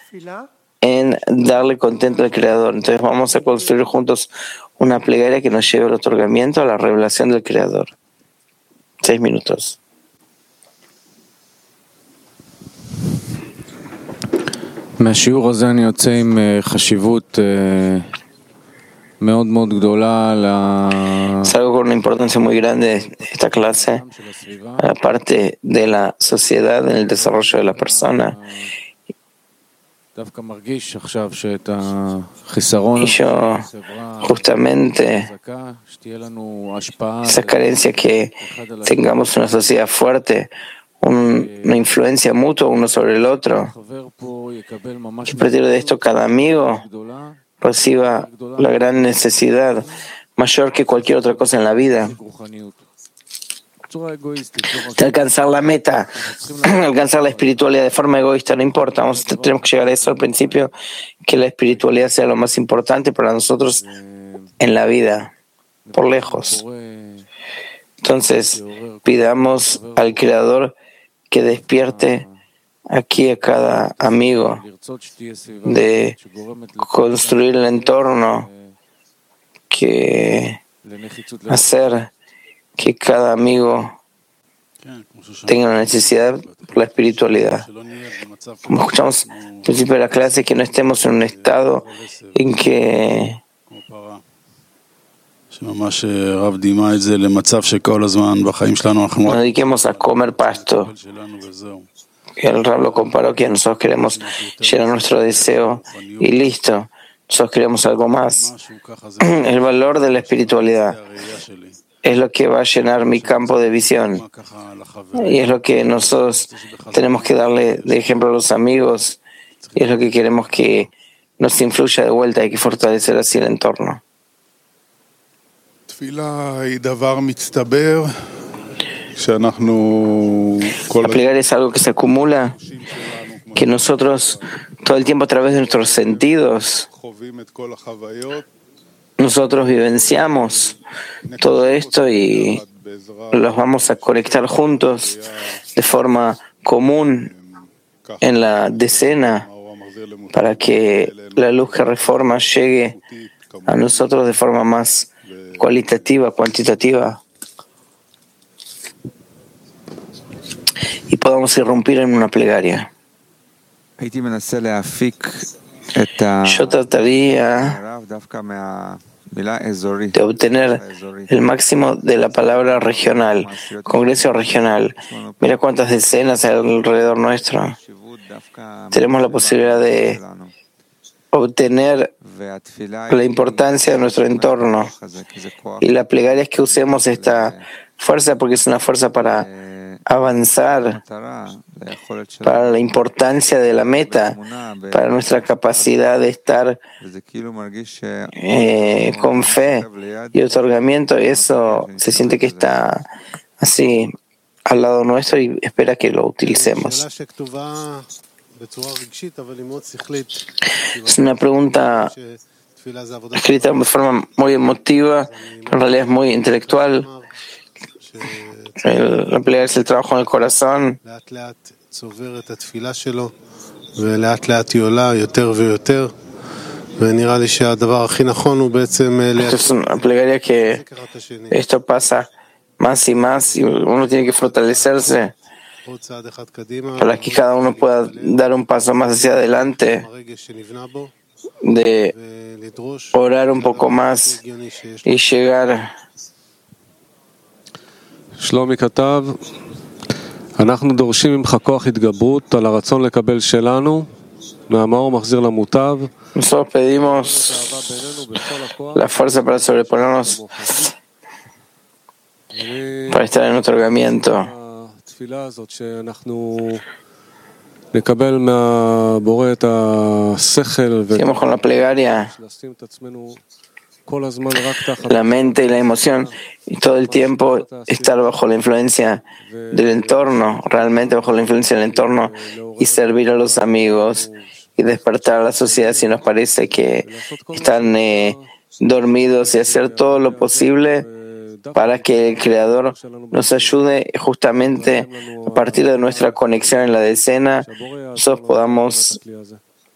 en darle contento al Creador. Entonces vamos a construir juntos una plegaria que nos lleve al otorgamiento, a la revelación del Creador. 6 minutos. מהשיעור הזה אני יוצא עם חשיבות מאוד מאוד גדולה Salgo con una importancia muy grande de esta clase a la parte de la sociedad en el desarrollo de la persona. Y yo justamente esa carencia que tengamos una sociedad fuerte, una influencia mutua uno sobre el otro, y a partir de esto cada amigo reciba la gran necesidad mayor que cualquier otra cosa en la vida de alcanzar la meta, alcanzar la espiritualidad de forma egoísta. No importa, tenemos que llegar a eso al principio, que la espiritualidad sea lo más importante para nosotros en la vida, por lejos. Entonces pidamos al Creador que despierte aquí a cada amigo de construir el entorno, que hacer que cada amigo tenga una necesidad por la espiritualidad. Como escuchamos al principio de la clase, que no estemos en un estado en que nos dediquemos a comer pasto. El Rab lo comparó que nosotros queremos llenar nuestro deseo y listo, nosotros queremos algo más. El valor de la espiritualidad es lo que va a llenar mi campo de visión y es lo que nosotros tenemos que darle de ejemplo a los amigos y es lo que queremos que nos influya de vuelta. Hay que fortalecer así el entorno. La plegaria es algo que se acumula, que nosotros todo el tiempo a través de nuestros sentidos nosotros vivenciamos todo esto y los vamos a conectar juntos de forma común en la decena para que la luz que reforma llegue a nosotros de forma más cualitativa, cuantitativa, y podamos irrumpir en una plegaria. Yo trataría de obtener el máximo de la palabra regional, congreso regional. Mira cuántas decenas hay alrededor nuestro. Tenemos la posibilidad de obtener la importancia de nuestro entorno. Y la plegaria es que usemos esta fuerza porque es una fuerza para avanzar, para la importancia de la meta, para nuestra capacidad de estar con fe y otorgamiento. Eso se siente que está así al lado nuestro y espera que lo utilicemos. Es una pregunta escrita de forma muy emotiva, pero en realidad es muy intelectual. La plegaria es el trabajo en el corazón. Esto es una plegaria que esto pasa más y más y uno tiene que fortalecerse para que cada uno pueda dar un paso más hacia adelante, de orar un poco más y llegar. שלומי כתב, אנחנו דורשים ממך כוח התגברות על הרצון לקבל שלנו, מהמאור מחזיר למוטב. Nosotros pedimos la fuerza para sobreponernos, para estar en otorgamiento. התפילה הזאת שאנחנו נקבל מהבורא את השכל Seguimos con la plegaria, ולשים את עצמנו כל הזמן רק תחת la mente y la emoción, y todo el tiempo estar bajo la influencia del entorno, realmente bajo la influencia del entorno, y servir a los amigos y despertar a la sociedad si nos parece que están dormidos, y hacer todo lo posible para que el Creador nos ayude justamente a partir de nuestra conexión en la decena, nosotros podamos